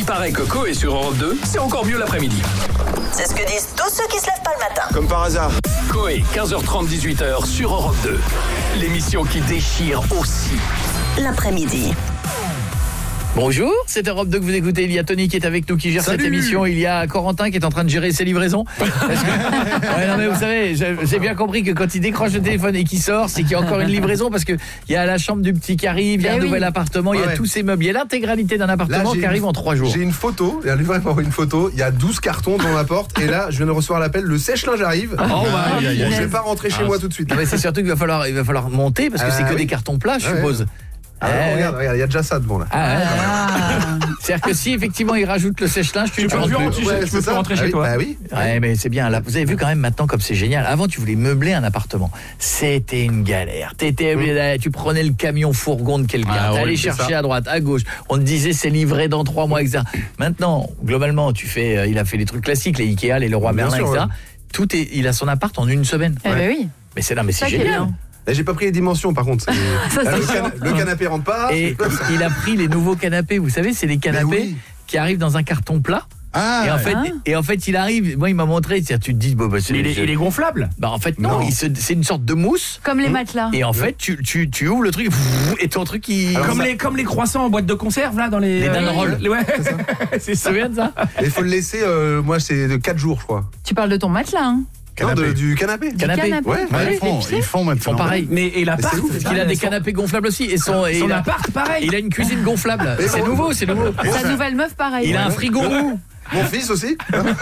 Il paraît que Coé sur Europe 2, c'est encore mieux l'après-midi. C'est ce que disent tous ceux qui se lèvent pas le matin. Comme par hasard. Coé, 15h30, 18h sur Europe 2. L'émission qui déchire aussi. L'après-midi. Bonjour, c'est Europe 2 que vous écoutez. Il y a Tony qui est avec nous, qui gère cette émission. Il y a Corentin qui est en train de gérer ses livraisons. Ouais, non, mais vous savez, j'ai bien compris que quand il décroche le téléphone et qu'il sort, c'est qu'il y a encore une livraison, parce qu'il y a la chambre du petit qui arrive, il y a un nouvel appartement, il y a tous ces meubles, il y a l'intégralité d'un appartement qui arrive en 3 jours. J'ai une photo, il y a une photo, il y a 12 cartons devant ma porte, et là je viens de recevoir l'appel, le sèche-linge arrive. Je vais pas rentrer chez moi tout de suite. Non, mais c'est surtout qu'il va falloir monter, parce que c'est que des cartons plats, je suppose. Regarde, il y a déjà ça devant là. C'est-à-dire que si effectivement il rajoute le sèche-linge, tu peux plus rentrer chez toi. Bah oui. Ouais, mais c'est bien. Là, vous avez vu quand même maintenant comme c'est génial. Avant, tu voulais meubler un appartement. C'était une galère. Tu prenais le camion fourgon de quelqu'un, t'allais chercher à droite, à gauche. On te disait c'est livré dans 3 mois, etc. Maintenant, globalement, il a fait les trucs classiques, les Ikea, les Leroy Merlin, etc. Il a son appart en 1 semaine. Eh ben oui. Mais c'est génial. Là, j'ai pas pris les dimensions par contre. Le canapé rentre pas. Et il a pris les nouveaux canapés, vous savez, c'est les canapés qui arrivent dans un carton plat. Et en fait, il arrive, moi il m'a montré, tu te dis il est gonflable. Bah en fait non. C'est une sorte de mousse comme les matelas. Et en fait, tu ouvres le truc et ton truc comme les croissants en boîte de conserve là dans les Danone. Ouais, c'est ça. bien de ça. Il faut le laisser moi c'est de 4 jours je crois. Tu parles de ton matelas hein. Non, du canapé. Ouais, ils font pareil. Mais l'appart, parce qu'il a des canapés gonflables aussi et son appart pareil. Il a une cuisine gonflable. C'est nouveau. Sa nouvelle meuf pareil. Il a un frigo roux. Mon fils aussi.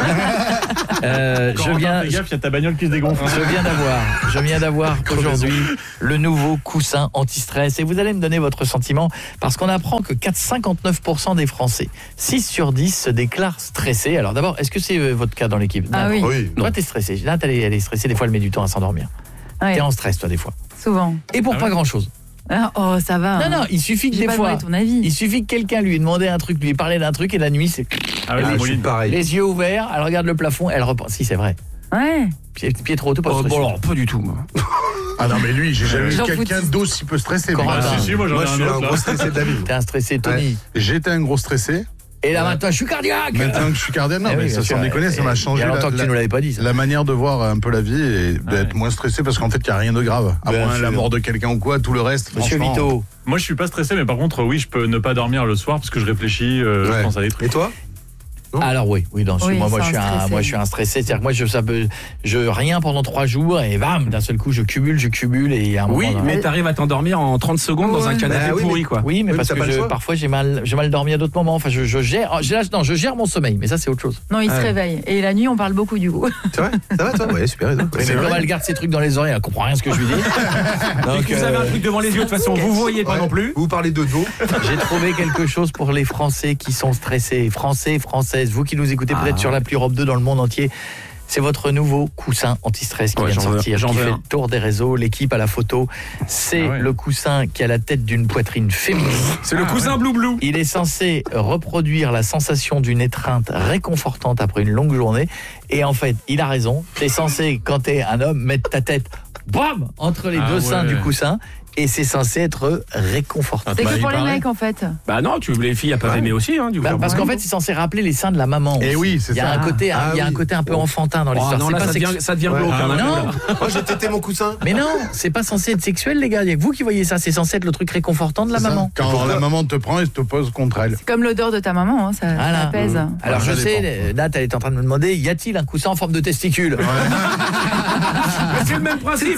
Je viens. Fais gaffe, il y a ta bagnole qui se dégonfle. Je viens d'avoir aujourd'hui le nouveau coussin anti-stress et vous allez me donner votre sentiment parce qu'on apprend que 59% des Français, 6 sur 10 se déclarent stressés. Alors d'abord, est-ce que c'est votre cas dans l'équipe? Oui. Toi t'es stressée. Là elle est stressée, des fois elle met du temps à s'endormir. T'es en stress toi des fois. Souvent. Et pour pas grand-chose. Oh, ça va. Non, il suffit que des fois, ton avis. il suffit que quelqu'un lui ait demandé un truc, lui ait parlé d'un truc et la nuit c'est pareil. Les yeux ouverts, elle regarde le plafond, elle repense. Si c'est vrai. Ouais. Pietro, t'es pas stressé? Bon, alors, pas du tout moi. Ah non mais lui, j'ai jamais vu quelqu'un d'aussi peu stressé. Moi je suis un gros stressé de la vie. T'es un stressé, Tony. J'étais un gros stressé. Et là maintenant je suis cardiaque. Maintenant que je suis cardiaque, non mais ça sans déconner, ça m'a changé. Il y a longtemps que tu nous l'avais pas dit. La manière de voir un peu la vie et d'être moins stressé parce qu'en fait il n'y a rien de grave. À moins la mort de quelqu'un ou quoi, tout le reste. Monsieur Vito. Moi je suis pas stressé, mais par contre oui, je peux ne pas dormir le soir parce que je réfléchis, je pense à des trucs. Et toi? Alors moi je suis un stressé, c'est-à-dire que moi rien pendant 3 jours et bam, d'un seul coup je cumule et à un moment. Oui, mais t'arrives à t'endormir en 30 secondes dans un canapé pourri quoi. Oui, mais parce que parfois j'ai mal dormi à d'autres moments. Enfin je gère mon sommeil, mais ça c'est autre chose. Non, il se réveille et la nuit on parle beaucoup du coup. C'est vrai? Ça va toi? Ouais, super. C'est comme elle garde ses trucs dans les oreilles, elle comprend rien ce que je lui dis. Donc vous avez un truc devant les yeux de toute façon, vous voyez pas non plus. Vous parlez de dos. J'ai trouvé quelque chose pour les Français qui sont stressés, Français, Françaises, vous qui nous écoutez peut-être sur l'appli Europe 2 dans le monde entier. C'est votre nouveau coussin anti-stress qui vient de sortir, qui fait le tour des réseaux, l'équipe à la photo. C'est le coussin qui a la tête d'une poitrine féminine. C'est le coussin Blue Blue. Il est censé reproduire la sensation d'une étreinte réconfortante après une longue journée. Et en fait, il a raison. T'es censé, quand t'es un homme, mettre ta tête bam, entre les deux seins du coussin. Et c'est censé être réconfortant. C'est que pour les mecs en fait. Bah non, les filles peuvent aimer aussi du coup. Parce qu'en fait, c'est censé rappeler les seins de la maman. Et oui, c'est ça. Il y a un côté un peu enfantin dans l'histoire. Non, là, ça devient glauque. Non. Moi, j'ai tété mon coussin. Mais non, c'est pas censé être sexuel les gars, il y a que vous qui voyez ça, c'est censé être le truc réconfortant de la maman. Quand la maman te prend et te pose contre elle. C'est comme l'odeur de ta maman, ça apaise. Alors je sais, Nat elle est en train de me demander, y a-t-il un coussin en forme de testicule? C'est le même principe.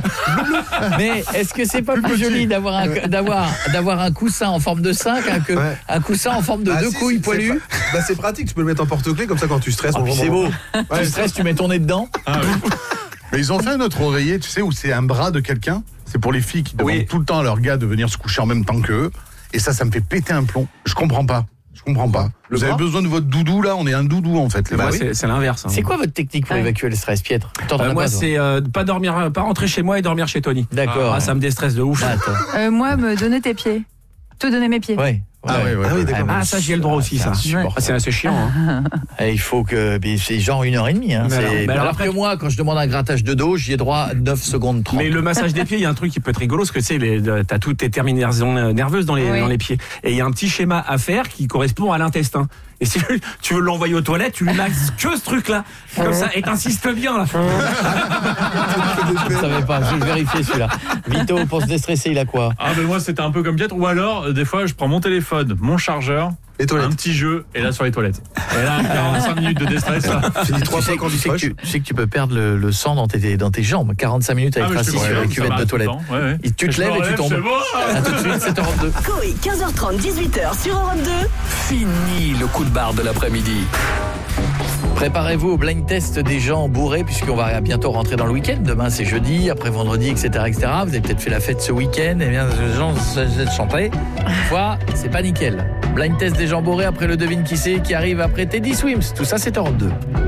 Mais est-ce que c'est pas plus joli d'avoir un coussin en forme de sein qu'un coussin en forme de 2 couilles poilues? C'est pratique, tu peux le mettre en porte-clés comme ça quand tu stresses. C'est beau. Tu stresses, tu mets ton nez dedans. Mais ils ont fait un autre oreiller, tu sais, où c'est un bras de quelqu'un. C'est pour les filles qui demandent tout le temps à leur gars de venir se coucher en même temps qu'eux. Et ça me fait péter un plomb. Je comprends pas. Vous avez besoin de votre doudou là, on est un doudou en fait. C'est l'inverse. C'est quoi votre technique pour évacuer le stress, Pietre? Moi c'est pas rentrer chez moi et dormir chez Tony. D'accord. Ça me déstresse de ouf. Moi me donner tes pieds. Te donner mes pieds. Ouais. Ah, ça, j'y ai le droit aussi, ça. C'est assez chiant. Hein. Et il faut que. C'est genre 1h30. Hein. Alors que moi, quand je demande un grattage de dos, j'y ai droit à 9 secondes 30. Mais le massage des pieds, il y a un truc qui peut être rigolo, parce que tu sais, t'as toutes tes terminaisons nerveuses dans les pieds. Et il y a un petit schéma à faire qui correspond à l'intestin. Et si tu veux l'envoyer aux toilettes, tu lui masses que ce truc-là. Comme ça, et t'insistes bien, là. Je ne savais pas, je vais le vérifier celui-là. Vito, pour se déstresser, il a quoi? Ah, mais moi, c'était un peu comme Piètre. Ou alors, des fois, je prends mon téléphone, mon chargeur, un petit jeu, et là, sur les toilettes. Et là, 45 minutes de déstress, là. Fini 3 fois quand tu sais que tu peux perdre le sang dans tes jambes. 45 minutes avec assis sur la cuvette de toilette. Tu te lèves et tu tombes. A tout de suite, c'est Europe 2. Coé, 15h30, 18h sur Europe 2. Fini le coup de barre de l'après-midi. Préparez-vous au blind test des gens bourrés, puisqu'on va bientôt rentrer dans le week-end. Demain, c'est jeudi, après vendredi, etc., etc. Vous avez peut-être fait la fête ce week-end. Eh bien, les gens chantaient. Une fois, c'est pas nickel. Blind test des gens bourrés après le devine qui c'est qui arrive après Teddy Swims. Tout ça, c'est Europe 2.